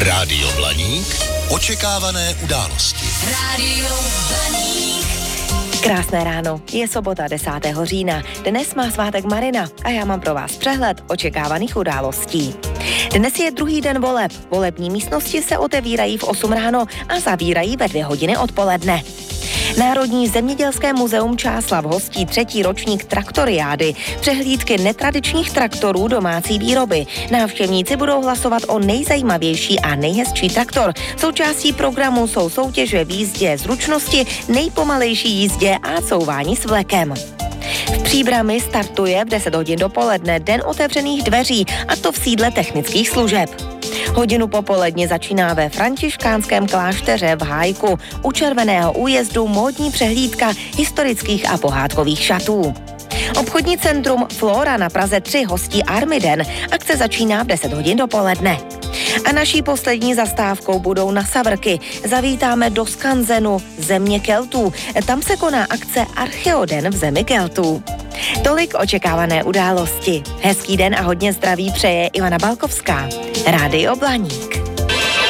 Rádio Blaník. Očekávané události. Rádio Blaník. Krásné ráno, je sobota 10. října. Dnes má svátek Marina a já mám pro vás přehled očekávaných událostí. Dnes je druhý den voleb. Volební místnosti se otevírají v 8 ráno a zavírají ve 2 hodiny odpoledne. Národní zemědělské muzeum Čáslav hostí 3. ročník traktoriády, přehlídky netradičních traktorů domácí výroby. Návštěvníci budou hlasovat o nejzajímavější a nejhezčí traktor. Součástí programu jsou soutěže v jízdě zručnosti, nejpomalejší jízdě a couvání s vlekem. V Příbrami startuje v 10 hodin dopoledne Den otevřených dveří, a to v sídle technických služeb. Hodinu popoledně začíná ve františkánském klášteře v Hájku u Červeného újezdu módní přehlídka historických a pohádkových šatů. Obchodní centrum Flora na Praze 3 hostí Armiden. Akce začíná v 10 hodin dopoledne. A naší poslední zastávkou budou na Savrky. Zavítáme do Skanzenu, země Keltů. Tam se koná akce Archeoden v zemi Keltů. Tolik očekávané události. Hezký den a hodně zdraví přeje Ivana Balkovská. Rádio Blaník.